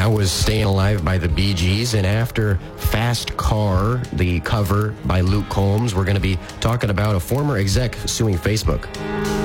That was Staying Alive by the Bee Gees. And after Fast Car, the cover by Luke Combs, we're going to be talking about a former exec suing Facebook.